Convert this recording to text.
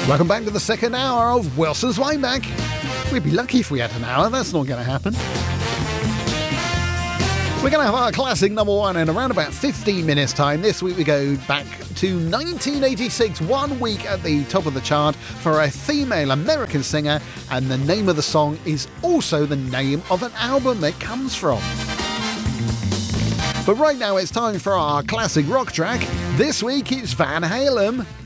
Welcome back to the second hour of Wilson's Wayback. We'd be lucky if we had an hour, that's not going to happen. We're going to have our classic number one in around about 15 minutes time. This week we go back to 1986, 1 week at the top of the chart for a female American singer, and the name of the song is also the name of an album it comes from. But right now it's time for our classic rock track. This week it's Van Halen.